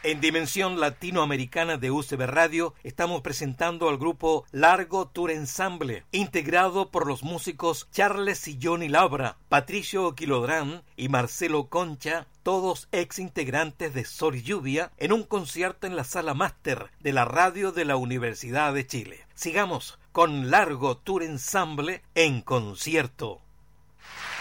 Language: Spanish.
En Dimensión Latinoamericana de UCB Radio estamos presentando al grupo Largo Tour Ensemble, integrado por los músicos Charles y Johnny Labra, Patricio Quilodrán y Marcelo Concha, todos ex integrantes de Sol y Lluvia, en un concierto en la Sala Máster de la radio de la Universidad de Chile. Sigamos con Largo Tour Ensemble en concierto.